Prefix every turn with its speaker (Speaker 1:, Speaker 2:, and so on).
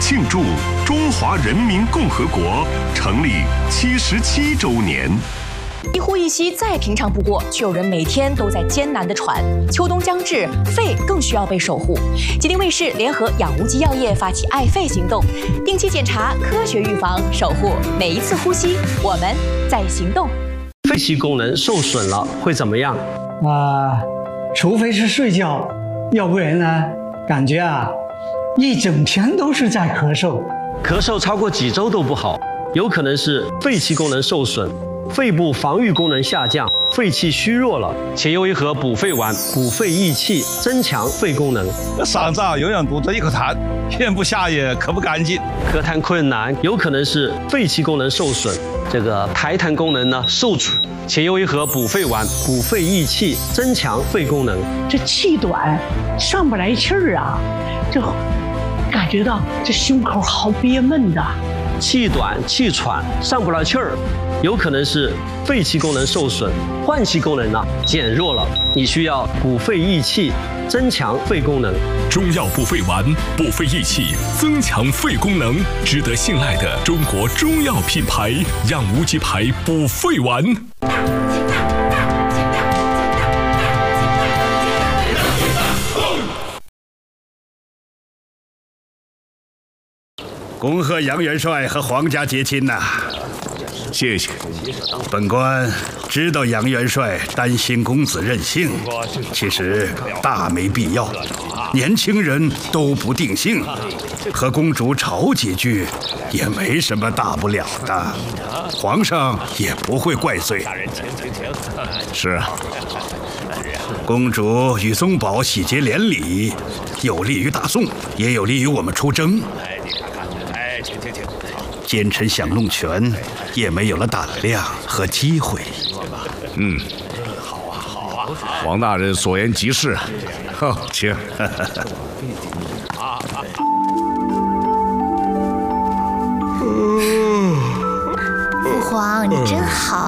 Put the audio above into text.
Speaker 1: 庆祝中华人民共和国成立77周年。
Speaker 2: 一呼一吸再平常不过，却有人每天都在艰难地喘。秋冬将至，肺更需要被守护。吉林卫视联合养无极药业发起爱肺行动，定期检查，科学预防，守护每一次呼吸。我们在行动。
Speaker 3: 肺气功能受损了会怎么样？
Speaker 4: 除非是睡觉，要不然呢，感觉一整天都是在咳嗽。
Speaker 3: 咳嗽超过几周都不好，有可能是肺气功能受损。肺部防御功能下降，肺气虚弱了，且用一盒补肺丸，补肺益气，增强肺功能。
Speaker 5: 嗓子永远堵着一口痰，咽不下也咳不干净，
Speaker 3: 咳痰困难，有可能是肺气功能受损，这个排痰功能呢受阻，且用一盒补肺丸，补肺益气，增强肺功能。
Speaker 6: 这气短，上不来气儿就感觉到这胸口好憋闷的。
Speaker 3: 气短气喘上不来气儿，有可能是肺气功能受损，换气功能呢减弱了，你需要补肺益气，增强肺功能。
Speaker 1: 中药补肺丸，补肺益气，增强肺功能，值得信赖的中国中药品牌养无极牌补肺丸。
Speaker 7: 恭贺杨元帅和皇家结亲呐！
Speaker 1: 谢谢。
Speaker 7: 本官知道杨元帅担心公子任性，其实大没必要。年轻人都不定性，和公主吵几句也没什么大不了的，皇上也不会怪罪。
Speaker 1: 是啊。
Speaker 7: 公主与宗保喜结连理，有利于大宋，也有利于我们出征。奸臣想弄权，也没有了胆量和机会。
Speaker 1: 王大人所言极是。请。
Speaker 8: 父皇，你真好。